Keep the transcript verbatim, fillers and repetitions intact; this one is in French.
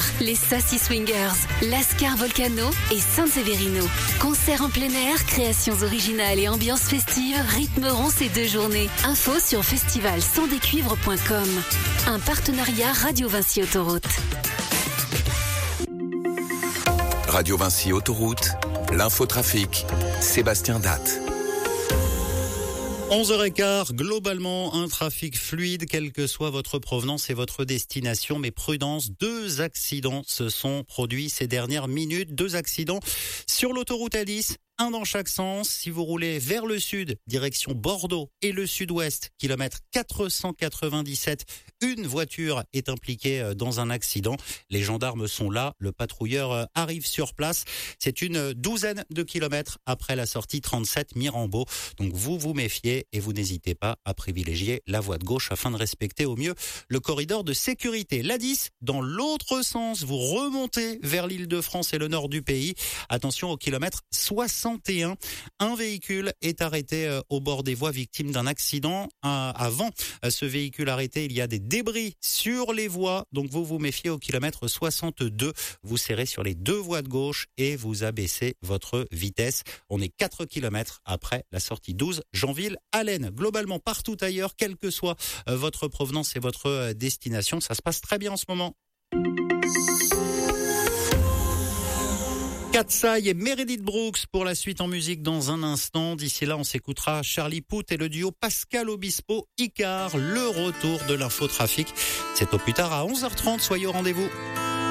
les Sassy Swingers, Lascar Volcano et San Severino. Concerts en plein air, créations originales et ambiance festive rythmeront ces deux journées. Info sur festival sans des cuivres point com. Un partenariat Radio Vinci Autoroute. Radio Vinci Autoroute, l'infotrafic, Sébastien Datte. onze heures quinze, globalement un trafic fluide, quelle que soit votre provenance et votre destination. Mais prudence, deux accidents se sont produits ces dernières minutes. Deux accidents sur l'autoroute A dix. Un dans chaque sens. Si vous roulez vers le sud, direction Bordeaux et le sud-ouest, kilomètre quatre cent quatre-vingt-dix-sept, une voiture est impliquée dans un accident. Les gendarmes sont là, le patrouilleur arrive sur place. C'est une douzaine de kilomètres après la sortie trente-sept Mirambeau. Donc vous vous méfiez et vous n'hésitez pas à privilégier la voie de gauche afin de respecter au mieux le corridor de sécurité. L'A dix, dans l'autre sens, vous remontez vers l'Île-de-France et le nord du pays. Attention au kilomètre soixante et un. Un véhicule est arrêté au bord des voies, victime d'un accident. Avant ce véhicule arrêté, il y a des débris sur les voies. Donc vous vous méfiez au kilomètre soixante-deux. Vous serrez sur les deux voies de gauche et vous abaissez votre vitesse. On est quatre kilomètres après la sortie douze Janville-Allen. Globalement, partout ailleurs, quelle que soit votre provenance et votre destination, ça se passe très bien en ce moment. Katsai et Meredith Brooks pour la suite en musique dans un instant. D'ici là, on s'écoutera Charlie Puth et le duo Pascal Obispo Icar, le retour de l'infotrafic. C'est au plus tard à onze heures trente, soyez au rendez-vous.